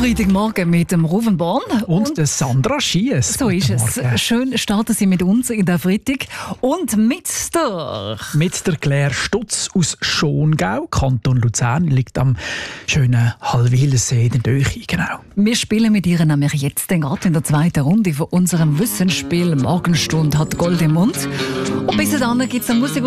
Freitagmorgen mit dem Ruven Born. Und der Sandra Schiess. So ist es. Schön starten Sie mit uns in der Freitag. Und mit der Claire Stutz aus Schongau, Kanton Luzern, liegt am schönen Hallwilersee in der Döchi. Genau. Wir spielen mit ihr nämlich jetzt gerade in der zweiten Runde von unserem Wissensspiel. Morgenstunde hat Gold im Mund. Und bis dann gibt es Musik